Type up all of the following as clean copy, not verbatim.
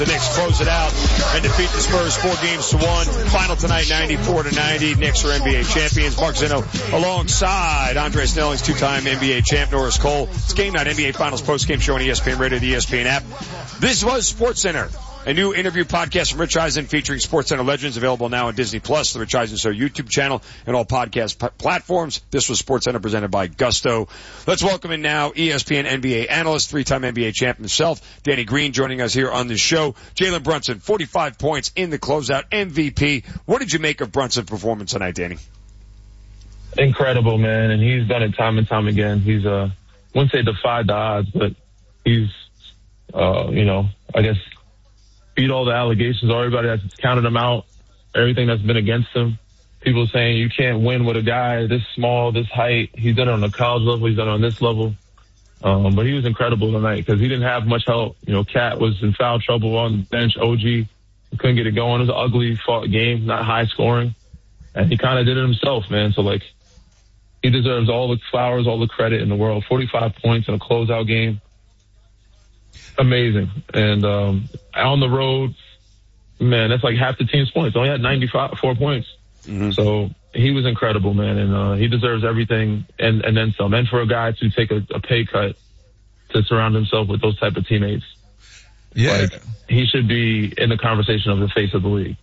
The Knicks close it out and defeat the Spurs 4-1. Final tonight, 94-90. Knicks are NBA champions. Mark Zinno alongside Andre Snelling's two-time NBA champ, Norris Cole. It's Game Night NBA Finals post-game show on ESPN Radio, the ESPN app. This was SportsCenter, a new interview podcast from Rich Eisen featuring SportsCenter legends, available now on Disney+, the Rich Eisen Show YouTube channel, and all podcast platforms. This was SportsCenter presented by Gusto. Let's welcome in now ESPN NBA analyst, three-time NBA champ himself, Danny Green, joining us here on the show. Jalen Brunson, 45 points in the closeout, MVP. What did you make of Brunson's performance tonight, Danny? Incredible, man, and he's done it time and time again. He's, wouldn't say defied the odds, but he's, I guess, beat all the allegations, everybody that's counted him out, everything that's been against him. People saying you can't win with a guy this small, this height. He's done it on the college level. He's done it on this level. But he was incredible tonight because he didn't have much help. Cat was in foul trouble on the bench. OG couldn't get it going. It was an ugly fought game, not high scoring. And he kind of did it himself, man. So, he deserves all the flowers, all the credit in the world. 45 points in a closeout game. Amazing. And on the road, man, that's like half the team's points. Only had 94 points. Mm-hmm. So he was incredible, man, and he deserves everything and then some. And for a guy to take a pay cut to surround himself with those type of teammates, he should be in the conversation of the face of the league.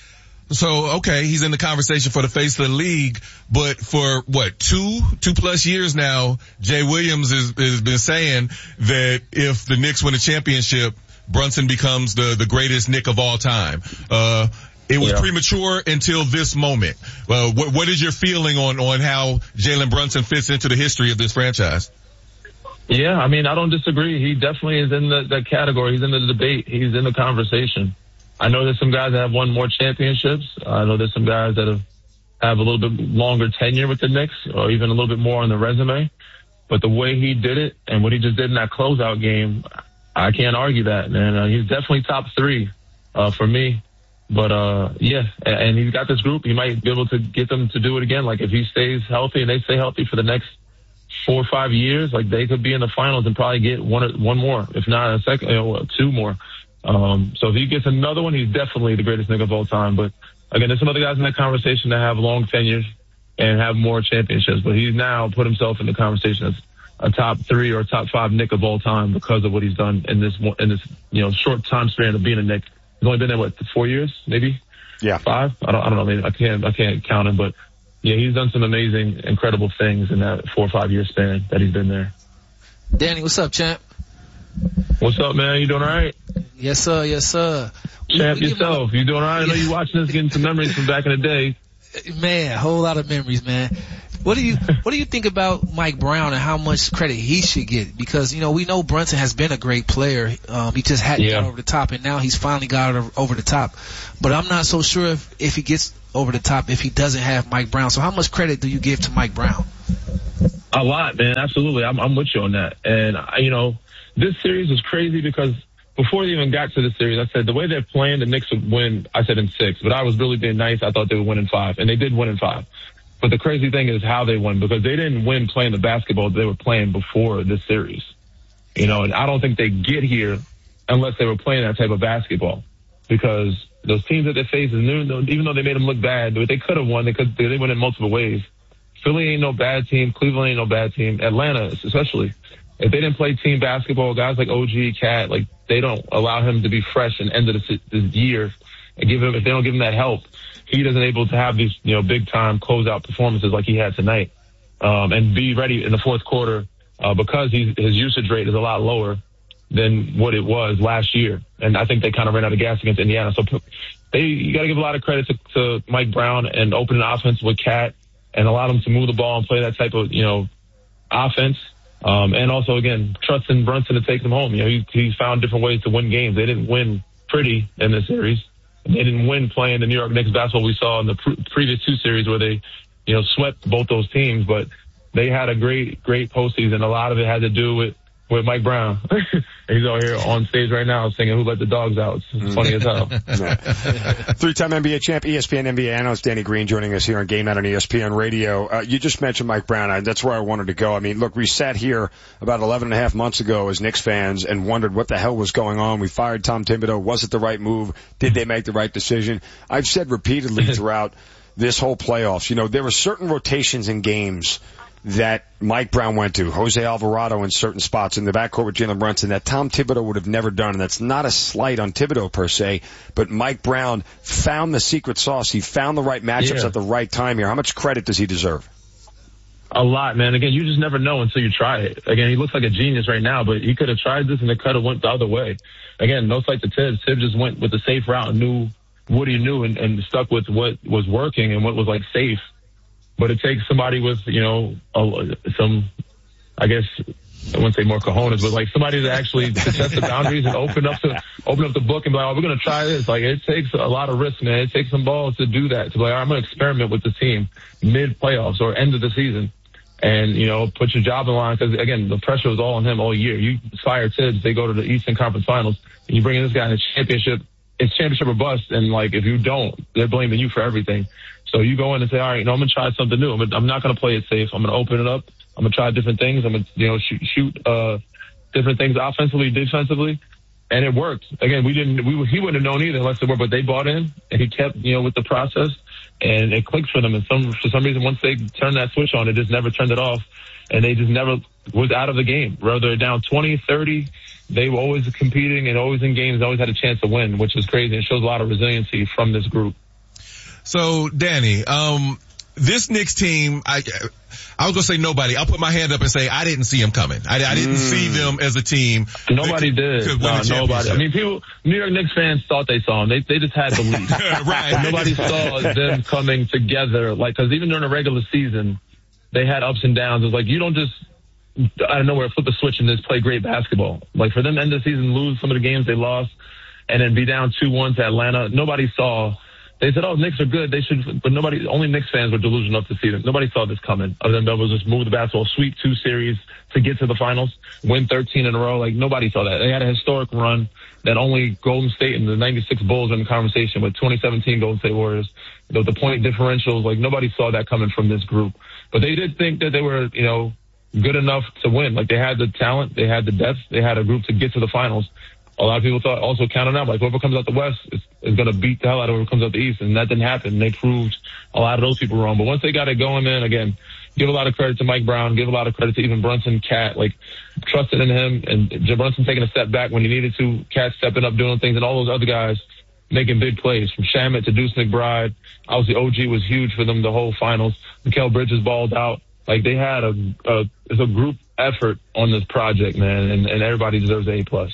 So, okay, he's in the conversation for the face of the league, but for two plus years now, Jay Williams has been saying that if the Knicks win a championship, Brunson becomes the greatest Knick of all time. It was premature until this moment. What is your feeling on how Jalen Brunson fits into the history of this franchise? Yeah, I don't disagree. He definitely is in the category. He's in the debate. He's in the conversation. I know there's some guys that have won more championships. I know there's some guys that have a little bit longer tenure with the Knicks or even a little bit more on the resume. But the way he did it and what he just did in that closeout game, I can't argue that, man. He's definitely top three for me. But, and he's got this group. He might be able to get them to do it again. If he stays healthy and they stay healthy for the next 4 or 5 years, they could be in the finals and probably get one more, if not a second, two more. So if he gets another one, he's definitely the greatest Knick of all time. But again, there's some other guys in that conversation that have long tenures and have more championships. But he's now put himself in the conversation as a top 3 or top 5 Knick of all time because of what he's done in this short time span of being a Knick. He's only been there 4 years, maybe? Yeah. 5? I don't know. Maybe I can't count him, but yeah, he's done some amazing, incredible things in that 4 or 5 year span that he's been there. Danny, what's up, champ? What's up, man? You doing all right? Yes, sir. Yes, sir. Champ, yourself. You doing all right? I know you watching this, getting some memories from back in the day. Man, a whole lot of memories, man. What do you think about Mike Brown and how much credit he should get? Because, we know Brunson has been a great player. He just hadn't got over the top, and now he's finally got over the top. But I'm not so sure if he gets over the top if he doesn't have Mike Brown. So how much credit do you give to Mike Brown? A lot, man. Absolutely. I'm with you on that. And, this series was crazy because before they even got to the series, I said the way they're playing, the Knicks would win, I said in 6. But I was really being nice. I thought they would win in 5. And they did win in 5. But the crazy thing is how they won, because they didn't win playing the basketball they were playing before this series. And I don't think they get here unless they were playing that type of basketball. Because those teams that they face, even though they made them look bad, they could have won. They win in multiple ways. Philly ain't no bad team. Cleveland ain't no bad team. Atlanta, especially. If they didn't play team basketball, guys like OG, Cat, they don't allow him to be fresh and end of the year. And if they don't give him that help, he isn't able to have these, big time closeout performances like he had tonight, and be ready in the fourth quarter, because his usage rate is a lot lower than what it was last year. And I think they kind of ran out of gas against Indiana. So you got to give a lot of credit to Mike Brown and opening offense with Cat and allow him to move the ball and play that type of, offense. And also, again, trusting Brunson to take them home. He's found different ways to win games. They didn't win pretty in this series. They didn't win playing the New York Knicks basketball we saw in the previous 2 series where they, swept both those teams. But they had a great postseason. A lot of it had to do with with Mike Brown. He's out here on stage right now singing "Who Let the Dogs Out." It's funny as hell. Three-time NBA champ, ESPN NBA analyst Danny Green joining us here on Game Night on ESPN Radio. You just mentioned Mike Brown. That's where I wanted to go. I mean, look, we sat here about 11 and a half months ago as Knicks fans and wondered what the hell was going on. We fired Tom Thibodeau. Was it the right move? Did they make the right decision? I've said repeatedly throughout this whole playoffs, there were certain rotations in games that Mike Brown went to, Jose Alvarado in certain spots in the backcourt with Jalen Brunson, that Tom Thibodeau would have never done. And that's not a slight on Thibodeau per se, but Mike Brown found the secret sauce. He found the right matchups at the right time here. How much credit does he deserve? A lot, man. Again, you just never know until you try it. Again, he looks like a genius right now, but he could have tried this and it could have went the other way. Again, no slight to Tibbs. Tibbs just went with the safe route and knew what he knew and stuck with what was working and what was like safe. But it takes somebody with, some, I guess, I wouldn't say more cojones, but like somebody to actually to test the boundaries and open up the book and be like, oh, we're going to try this. Like, it takes a lot of risk, man. It takes some balls to do that. To be like, I'm going to experiment with the team mid playoffs or end of the season and, put your job in line. Cause again, the pressure was all on him all year. You fire Tibbs, they go to the Eastern Conference Finals and you bring in this guy in the championship. It's championship or bust. And like, if you don't, they're blaming you for everything. So you go in and say, all right, I'm going to try something new. I'm not going to play it safe. I'm going to open it up. I'm going to try different things. I'm going to, shoot different things offensively, defensively. And it worked. Again, he wouldn't have known either unless it worked, but they bought in and he kept, with the process and it clicked for them. And for some reason, once they turned that switch on, it just never turned it off and they just never was out of the game. Whether they're down 20, 30, they were always competing and always in games, always had a chance to win, which is crazy. It shows a lot of resiliency from this group. So, Danny, this Knicks team, I was going to say nobody. I'll put my hand up and say I didn't see them coming. I didn't see them as a team. Nobody did. No, nobody. I mean, New York Knicks fans thought they saw them. They just had belief. Right. Nobody saw them coming together. Like, cause even during the regular season, they had ups and downs. It was like, you don't just out of nowhere flip a switch and just play great basketball. Like, for them to end the season, lose some of the games they lost, and then be down 2-1 to Atlanta, nobody saw. They said, oh, Knicks are good. They should, but only Knicks fans were delusional enough to see them. Nobody saw this coming other than Devils just move the basketball, sweep 2 series to get to the finals, win 13 in a row. Like, nobody saw that. They had a historic run that only Golden State and the 96 Bulls are in the conversation with 2017 Golden State Warriors. The point differentials, like, nobody saw that coming from this group. But they did think that they were, good enough to win. Like, they had the talent, they had the depth, they had a group to get to the finals. A lot of people thought also counted out, like, whoever comes out the West is going to beat the hell out of whoever comes out the East, and that didn't happen. They proved a lot of those people wrong. But once they got it going, man, again, give a lot of credit to Mike Brown, give a lot of credit to even Brunson, Cat, like, trusted in him, and Brunson taking a step back when he needed to, Cat stepping up, doing things, and all those other guys making big plays, from Shamet to Deuce McBride. Obviously, OG was huge for them the whole finals. Mikal Bridges balled out. Like, they had it's a group effort on this project, man, and everybody deserves an A+.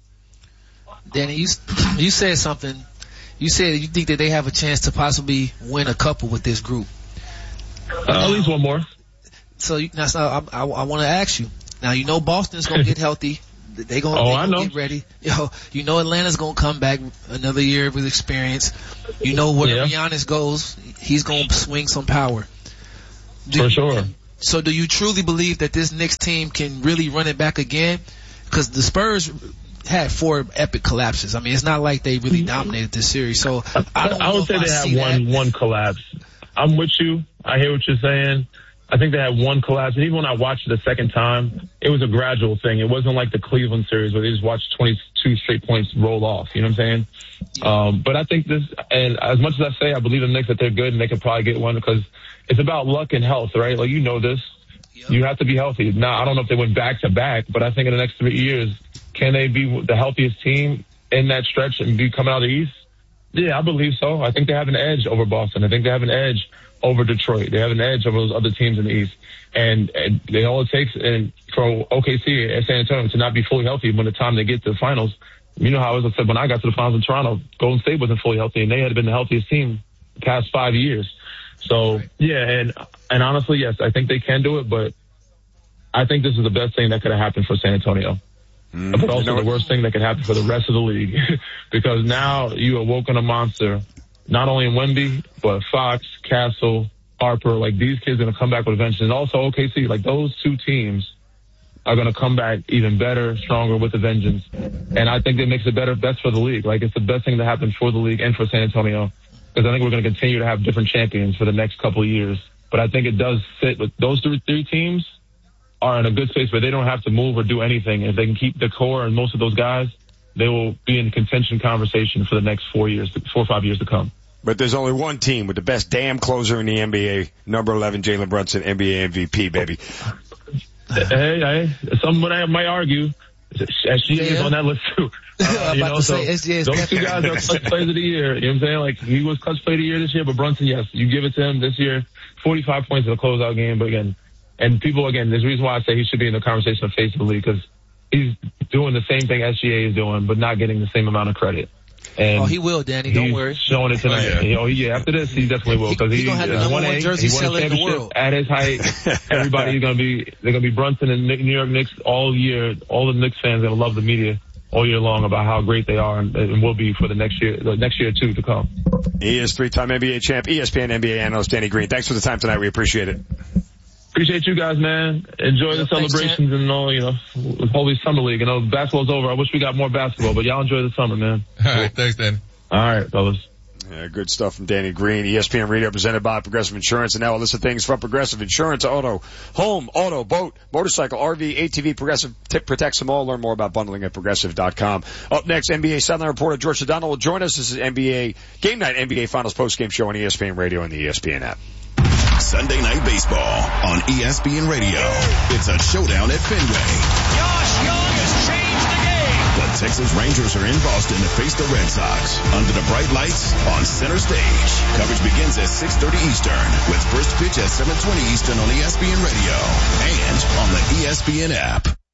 Danny, you said something. You said you think that they have a chance to possibly win a couple with this group. At least one more. So I want to ask you. Now, Boston's going to get healthy. They're going to get ready. Atlanta's going to come back another year with experience. Wherever Giannis goes, he's going to swing some power. For sure. So do you truly believe that this Knicks team can really run it back again? Because the Spurs had 4 epic collapses. I mean, it's not like they really dominated this series. So I would say they had one collapse. I'm with you. I hear what you're saying. I think they had one collapse. And even when I watched it the second time, it was a gradual thing. It wasn't like the Cleveland series where they just watched 22 straight points roll off. You know what I'm saying? Yeah. But I think this, and as much as I say I believe in the Knicks that they're good and they could probably get one, because it's about luck and health, right? Like, this. Yep. You have to be healthy. Now, I don't know if they went back to back, but I think in the next 3 years, can they be the healthiest team in that stretch and be coming out of the East? Yeah, I believe so. I think they have an edge over Boston. I think they have an edge over Detroit. They have an edge over those other teams in the East. And all it takes for OKC and San Antonio to not be fully healthy when the time they get to the finals. You know how, as I said, when I got to the finals in Toronto, Golden State wasn't fully healthy, and they had been the healthiest team the past 5 years. So, yeah, and honestly, yes, I think they can do it, but I think this is the best thing that could have happened for San Antonio. But also the worst thing that could happen for the rest of the league. Because now you awoken a monster, not only in Wemby, but Fox, Castle, Harper. Like, these kids are going to come back with a vengeance. And also OKC, like, those 2 teams are going to come back even better, stronger with a vengeance. And I think it makes it best for the league. Like, it's the best thing that happened for the league and for San Antonio, because I think we're going to continue to have different champions for the next couple of years. But I think it does fit with those three teams are in a good space where they don't have to move or do anything. If they can keep the core and most of those guys, they will be in contention conversation for the next 4 or 5 years to come. But there's only one team with the best damn closer in the NBA, number 11, Jalen Brunson, NBA MVP, baby. Hey, someone might argue SGA is on that list too. I'm about to say SGA is those two guys are clutch players of the year. You know what I'm saying? Like, he was clutch player of the year this year, but Brunson, yes, you give it to him this year. 45 points in a closeout game, but again, and people, again, there's a reason why I say he should be in the conversation of face of the league, because he's doing the same thing SGA is doing, but not getting the same amount of credit. And he will, Danny. Don't worry. Showing it tonight. After this, he definitely will, because he's gonna have the number one jersey seller in the world. At his height, everybody's they're gonna be Brunson and New York Knicks all year. All the Knicks fans are gonna love the media all year long about how great they are and will be for the next year too to come. He is 3-time NBA champ, ESPN NBA analyst Danny Green. Thanks for the time tonight. We appreciate it. Appreciate you guys, man. Enjoy the celebrations and all, with Holy Summer League. Basketball's over. I wish we got more basketball, but y'all enjoy the summer, man. All right. Thanks, Danny. All right, fellas. Yeah, good stuff from Danny Green. ESPN Radio presented by Progressive Insurance. And now a list of things from Progressive Insurance: auto, home, auto, boat, motorcycle, RV, ATV. Progressive protects them all. Learn more about bundling at Progressive.com. Up next, NBA sideline reporter George Sedano will join us. This is NBA Game Night NBA Finals postgame show on ESPN Radio and the ESPN app. Sunday Night Baseball on ESPN Radio. It's a showdown at Fenway. Josh Young has changed the game. The Texas Rangers are in Boston to face the Red Sox under the bright lights on center stage. Coverage begins at 6:30 Eastern with first pitch at 7:20 Eastern on ESPN Radio and on the ESPN app.